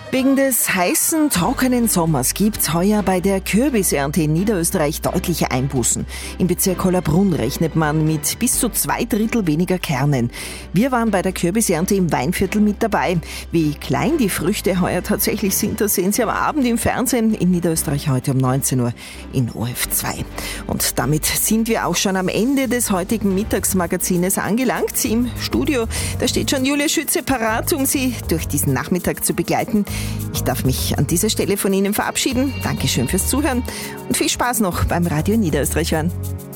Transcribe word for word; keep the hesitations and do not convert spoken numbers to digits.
Wegen des heißen, trockenen Sommers gibt's heuer bei der Kürbisernte in Niederösterreich deutliche Einbußen. Im Bezirk Hollabrunn rechnet man mit bis zu zwei Drittel weniger Kernen. Wir waren bei der Kürbisernte im Weinviertel mit dabei. Wie klein die Früchte heuer tatsächlich sind, das sehen Sie am Abend im Fernsehen in Niederösterreich heute um neunzehn Uhr in O F zwei. Und damit sind wir auch schon am Ende des heutigen Mittagsmagazines angelangt. Im Studio, da steht schon Julia Schütze parat, um Sie durch diesen Nachmittag zu begleiten. Ich darf mich an dieser Stelle von Ihnen verabschieden. Dankeschön fürs Zuhören und viel Spaß noch beim Radio Niederösterreich hören.